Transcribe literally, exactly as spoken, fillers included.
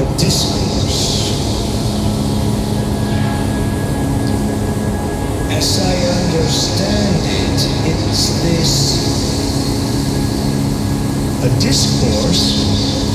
Discourse. As I understand it, it's this. A discourse